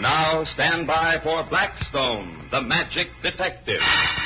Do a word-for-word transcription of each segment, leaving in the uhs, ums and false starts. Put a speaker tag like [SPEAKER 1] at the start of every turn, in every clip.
[SPEAKER 1] now stand by for Blackstone, the Magic Detective.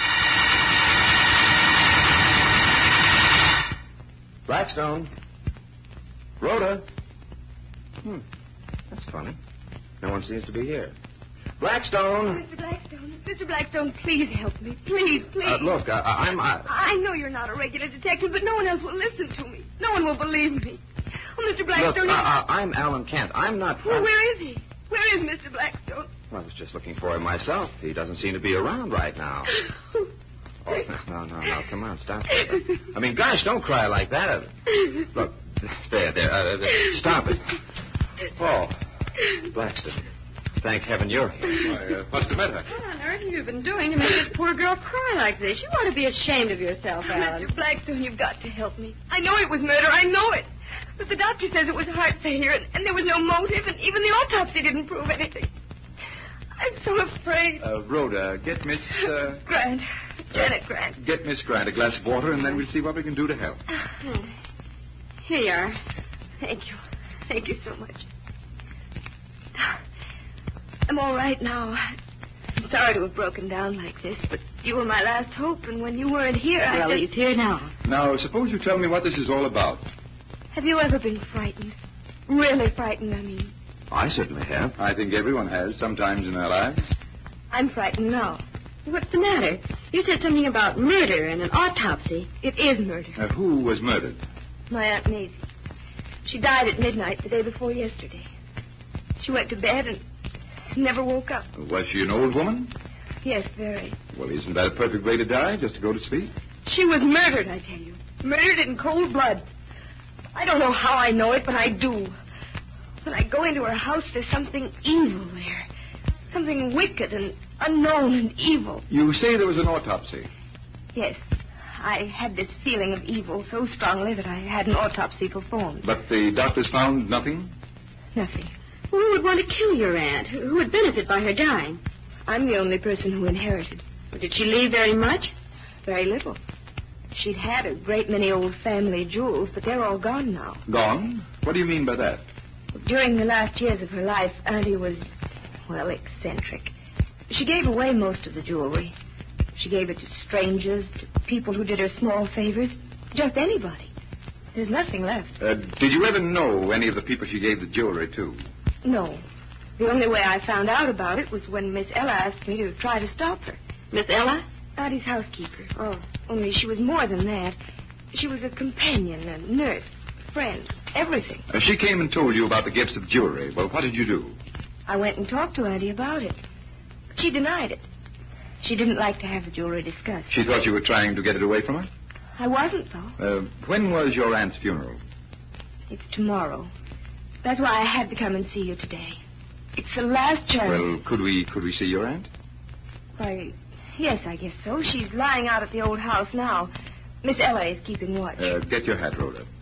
[SPEAKER 1] Blackstone. Rhoda. Hmm. That's funny. No one seems to be here. Blackstone.
[SPEAKER 2] Mister Blackstone. Mister Blackstone, please help me. Please, please.
[SPEAKER 1] Uh, look, I, I'm... I...
[SPEAKER 2] I know you're not a regular detective, but no one else will listen to me. No one will believe me. Oh, Mister Blackstone...
[SPEAKER 1] Look, uh, I'm Alan Kent. I'm not...
[SPEAKER 2] Well, where is he? Where is Mister Blackstone?
[SPEAKER 1] Well, I was just looking for him myself. He doesn't seem to be around right now. Oh, no, no, no. Come on, stop it. I mean, gosh, don't cry like that. Look, there, there. Uh, there. Stop it. Oh, Blackstone. Thank heaven you're here.
[SPEAKER 3] Why, uh, what's the matter?
[SPEAKER 4] What on earth have you been doing to make this poor girl cry like this? You ought to be ashamed of yourself, Alan.
[SPEAKER 2] Mister Blackstone, you've got to help me. I know it was murder. I know it. But the doctor says it was heart failure, and, and there was no motive, and even the autopsy didn't prove anything. I'm so afraid.
[SPEAKER 3] Uh, Rhoda, get Miss... Uh,
[SPEAKER 2] Grant. Janet Grant.
[SPEAKER 3] Get Miss Grant a glass of water, and then we'll see what we can do to help.
[SPEAKER 4] Here you are.
[SPEAKER 2] Thank you. Thank you so much. I'm all right now. I'm sorry to have broken down like this, but you were my last hope, and when you weren't here, I
[SPEAKER 4] Well,
[SPEAKER 2] just...
[SPEAKER 4] he's here now.
[SPEAKER 3] Now, suppose you tell me what this is all about.
[SPEAKER 2] Have you ever been frightened? Really frightened, I mean.
[SPEAKER 3] I certainly have. I think everyone has, sometimes in their lives.
[SPEAKER 2] I'm frightened now.
[SPEAKER 4] What's the matter? You said something about murder and an autopsy.
[SPEAKER 2] It is murder.
[SPEAKER 3] Uh, who was murdered?
[SPEAKER 2] My Aunt Maisie. She died at midnight the day before yesterday. She went to bed and never woke up.
[SPEAKER 3] Was she an old woman?
[SPEAKER 2] Yes, very.
[SPEAKER 3] Well, isn't that a perfect way to die, just to go to sleep?
[SPEAKER 2] She was murdered, I tell you. Murdered in cold blood. I don't know how I know it, but I do. When I go into her house, there's something evil there. Something wicked and unknown and evil.
[SPEAKER 3] You say there was an autopsy.
[SPEAKER 2] Yes. I had this feeling of evil so strongly that I had an autopsy performed.
[SPEAKER 3] But the doctors found nothing?
[SPEAKER 2] Nothing.
[SPEAKER 4] Who would want to kill your aunt? Who would benefit by her dying?
[SPEAKER 2] I'm the only person who inherited.
[SPEAKER 4] Well, did she leave very much?
[SPEAKER 2] Very little. She'd had a great many old family jewels, but they're all gone now.
[SPEAKER 3] Gone? What do you mean by that?
[SPEAKER 2] During the last years of her life, Auntie was, well, eccentric. She gave away most of the jewelry. She gave it to strangers, to people who did her small favors, just anybody. There's nothing left.
[SPEAKER 3] Uh, did you ever know any of the people she gave the jewelry to?
[SPEAKER 2] No. The only way I found out about it was when Miss Ella asked me to try to stop her.
[SPEAKER 4] Miss Ella?
[SPEAKER 2] Auntie's housekeeper.
[SPEAKER 4] Oh.
[SPEAKER 2] Only she was more than that. She was a companion, a nurse, a friend, everything.
[SPEAKER 3] Uh, she came and told you about the gifts of jewelry. Well, what did you do?
[SPEAKER 2] I went and talked to Auntie about it. But she denied it. She didn't like to have the jewelry discussed.
[SPEAKER 3] She thought you were trying to get it away from her?
[SPEAKER 2] I wasn't, though.
[SPEAKER 3] Uh, when was your aunt's funeral?
[SPEAKER 2] It's tomorrow. That's why I had to come and see you today. It's the last chance.
[SPEAKER 3] Well, could we could we see your aunt?
[SPEAKER 2] Why, yes, I guess so. She's lying out at the old house now. Miss Ella is keeping watch.
[SPEAKER 3] Uh, get your hat, Rhoda.